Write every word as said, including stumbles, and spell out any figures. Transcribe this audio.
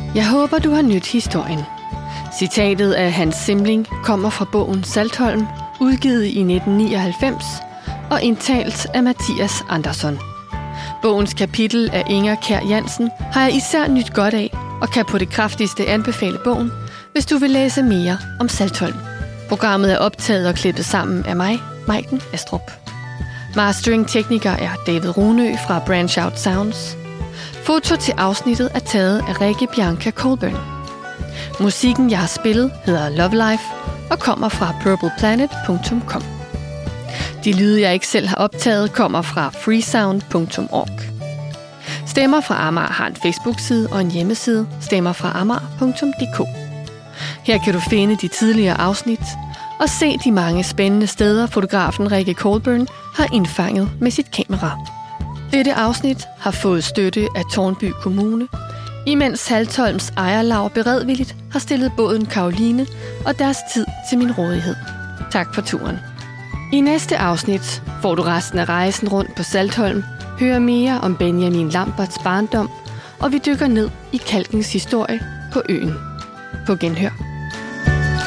Jeg håber, du har nydt historien. Citatet af Hans Simling kommer fra bogen Saltholm, udgivet i nitten nioghalvfems og indtalt af Mathias Andersson. Bogens kapitel af Inger Kjær Jansen har jeg især nyt godt af, og kan på det kraftigste anbefale bogen, hvis du vil læse mere om Saltholm. Programmet er optaget og klippet sammen af mig, Maiken Astrup. Mastering-tekniker er David Runø fra Branch Out Sounds. Foto til afsnittet er taget af Rikke Bianca Colburn. Musikken, jeg har spillet, hedder Love Life og kommer fra purple planet punktum com. De lyde, jeg ikke selv har optaget, kommer fra freesound punktum org. Stemmer fra Amager har en Facebook-side og en hjemmeside, stemmer fra amager punktum d k. Her kan du finde de tidligere afsnit og se de mange spændende steder, fotografen Rikke Colburn har indfanget med sit kamera. Dette afsnit har fået støtte af Tårnby Kommune, imens Saltholms ejerlav beredvilligt har stillet båden Karoline og deres tid til min rådighed. Tak for turen. I næste afsnit får du resten af rejsen rundt på Saltholm, høre mere om Benjamin Lamberts barndom, og vi dykker ned i kalkens historie på øen. På genhør.